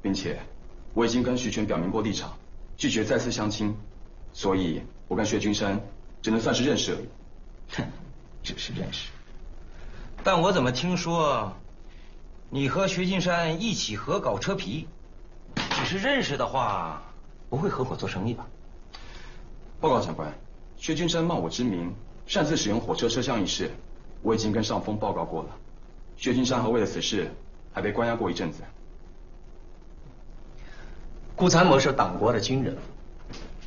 并且我已经跟徐全表明过立场，拒绝再次相亲，所以我跟薛君山只能算是认识而已。 哼，只是认识。但我怎么听说你和薛金山一起合搞车皮？只是认识的话，不会合伙做生意吧？ 报告长官，薛君山冒我之名擅自使用火车车厢一事，我已经跟上峰报告过了。薛君山还为了此事还被关押过一阵子。 顾参谋是党国的军人，